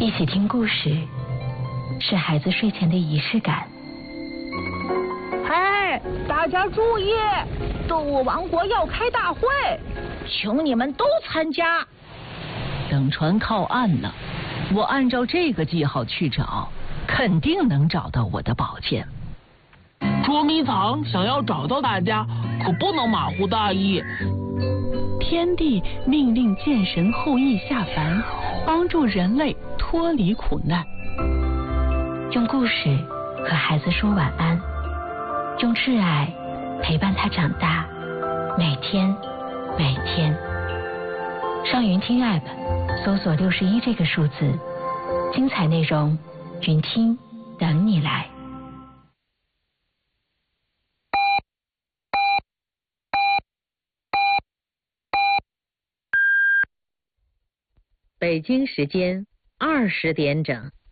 一起听故事，是孩子睡前的仪式感。 哎，大家注意，动物王国要开大会，请你们都参加。 等船靠岸了，我按照这个记号去找，肯定能找到我的宝剑。 捉迷藏想要找到大家，可不能马虎大意。 天帝命令剑神后羿下凡，帮助人类脱离苦难。 用故事和孩子说晚安，用挚爱陪伴他长大，每天每天。上云听 App 搜索61这个数字，精彩内容云听等你来。 北京时间20点整。